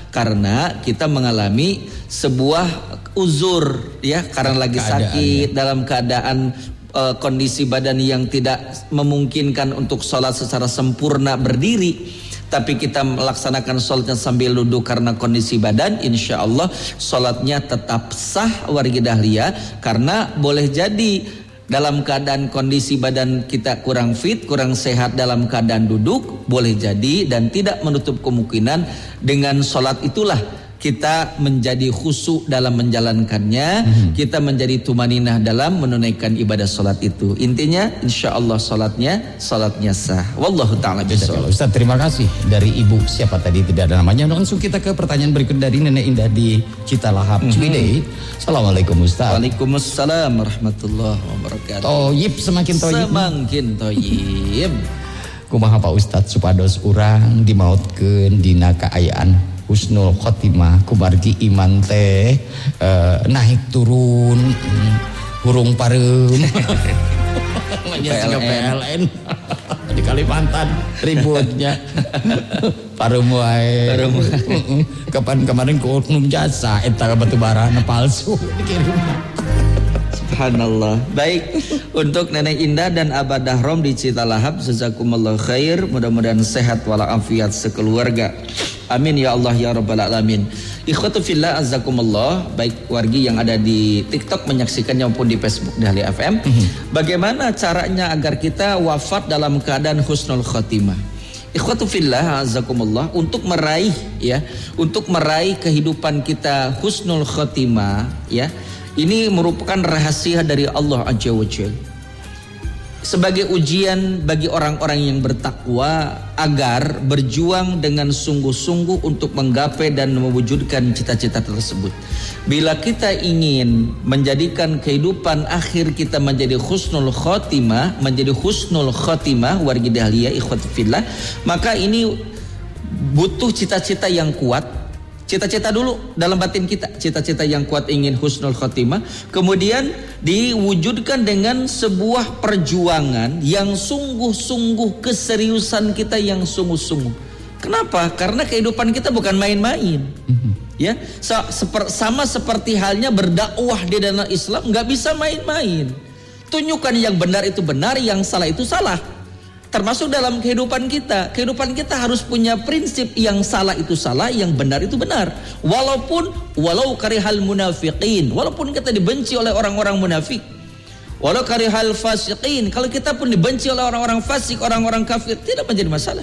karena kita mengalami sebuah uzur ya, karena lagi sakit, dalam keadaan kondisi badan yang tidak memungkinkan untuk sholat secara sempurna berdiri, tapi kita melaksanakan sholatnya sambil duduk karena kondisi badan, insya Allah sholatnya tetap sah wargi dahlia. Karena boleh jadi dalam keadaan kondisi badan kita kurang fit, kurang sehat dalam keadaan duduk, boleh jadi dan tidak menutup kemungkinan dengan sholat itulah kita menjadi khusyuk dalam menjalankannya, kita menjadi tumaninah dalam menunaikan ibadah sholat itu. Intinya insya Allah sholatnya sah. Wallahu ta'ala bishawab. Ustaz, terima kasih. Dari ibu siapa tadi tidak ada namanya. Langsung kita ke pertanyaan berikut dari Nenek Indah di Citalahap, Ciwidey. Assalamualaikum Ustaz. Waalaikumsalam warahmatullahi wabarakatuh. Toyib semakin toyib. Semakin toyib. Kumaha Pak Ustaz supados urang dimautkeun dina kaayaan husnul khotimah kumargi iman teh naik turun hurung pareum PLN di Kalimantan ributnya pareum wae kapan kemarin ku oknum jasa eta batubara palsu dikirim. Subhanallah. Baik, untuk Nenek Indah dan Abah Dahrom di Citalahap, jazakumullah khair, mudah-mudahan sehat walafiat sekeluarga. Amin ya Allah ya Rabbal Alamin. Ikhwatu fillah azakumullah, baik wargi yang ada di TikTok menyaksikannya maupun di Facebook Dahlia FM. Bagaimana caranya agar kita wafat dalam keadaan husnul khotimah? Ikhwatu fillah azakumullah, untuk meraih kehidupan kita husnul khotimah ya. Ini merupakan rahasia dari Allah Azza wa Jalla sebagai ujian bagi orang-orang yang bertakwa agar berjuang dengan sungguh-sungguh untuk menggapai dan mewujudkan cita-cita tersebut. Bila kita ingin menjadikan kehidupan akhir kita menjadi husnul khotimah, wargi dahlia ikhwati fillah, maka ini butuh cita-cita yang kuat. Cita-cita dulu dalam batin kita, cita-cita yang kuat ingin husnul khotimah, kemudian diwujudkan dengan sebuah perjuangan yang sungguh-sungguh, keseriusan kita yang sungguh-sungguh. Kenapa? Karena kehidupan kita bukan main-main. Ya, sama seperti halnya berdakwah di dalam Islam, nggak bisa main-main. Tunjukkan yang benar itu benar, yang salah itu salah. Termasuk dalam kehidupan kita harus punya prinsip, yang salah itu salah, yang benar itu benar. Walau karihal munafiqin, walaupun kita dibenci oleh orang-orang munafik. Walau karihal fasiqin, kalau kita pun dibenci oleh orang-orang fasik, orang-orang kafir, tidak menjadi masalah.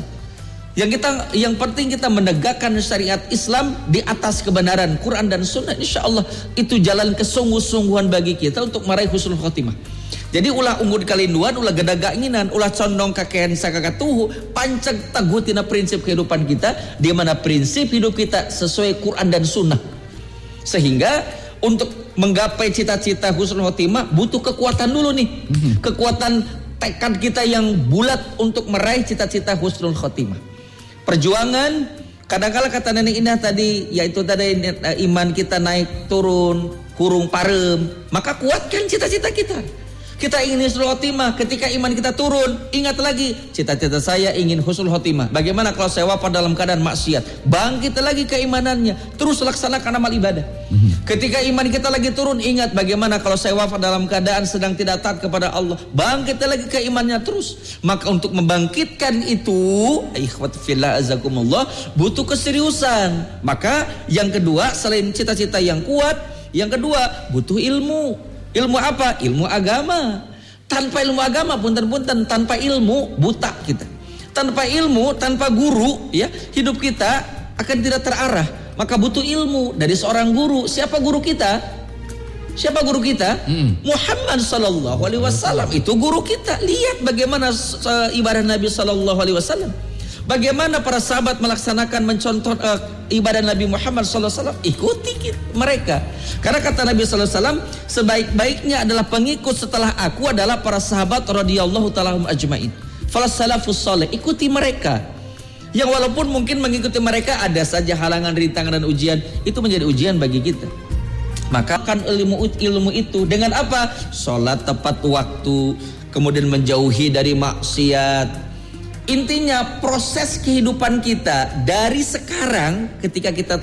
Yang penting kita menegakkan syariat Islam di atas kebenaran Quran dan Sunnah. Insya Allah itu jalan kesungguh-sungguhan bagi kita untuk meraih husnul khotimah. Jadi ulah unggul kalinduan, ulah gedaga inginan, ulah condong kakean sakakatuhu, pancag tagutina prinsip kehidupan kita, di mana prinsip hidup kita sesuai Quran dan Sunnah. Sehingga untuk menggapai cita-cita husnul khotimah butuh kekuatan dulu nih, kekuatan tekad kita yang bulat untuk meraih cita-cita husnul khotimah. Perjuangan, kadang-kala kata Nenek Indah tadi, yaitu tadi iman kita naik turun, hurung parem, maka kuatkan cita-cita kita. Kita ingin husnul khotimah, ketika iman kita turun, ingat lagi, cita-cita saya ingin husnul khotimah. Bagaimana kalau saya wafat dalam keadaan maksiat? Bangkit lagi keimanannya, terus laksanakan amal ibadah. Ketika iman kita lagi turun, ingat bagaimana kalau saya wafat dalam keadaan sedang tidak taat kepada Allah. Bangkit lagi keimanannya terus. Maka untuk membangkitkan itu, ikhwat fillah azakumullah, butuh keseriusan. Maka yang kedua, selain cita-cita yang kuat, yang kedua butuh ilmu. Ilmu apa? Ilmu agama. Tanpa ilmu agama, punten-punten, tanpa ilmu buta kita. Tanpa ilmu, tanpa guru, ya, hidup kita akan tidak terarah. Maka butuh ilmu dari seorang guru. Siapa guru kita? Siapa guru kita? Muhammad sallallahu alaihi wasallam. Itu guru kita. Lihat bagaimana ibadah Nabi sallallahu alaihi wasallam. Bagaimana para sahabat melaksanakan mencontoh ibadah Nabi Muhammad SAW, ikuti mereka. Karena kata Nabi SAW, sebaik-baiknya adalah pengikut setelah aku adalah para sahabat radhiyallahu ta'ala ajma'in. Falas salafus saleh, ikuti mereka. Yang walaupun mungkin mengikuti mereka ada saja halangan, rintangan dan ujian, itu menjadi ujian bagi kita. Maka kan ilmu itu dengan apa? Sholat tepat waktu, kemudian menjauhi dari maksiat. Intinya proses kehidupan kita dari sekarang ketika kita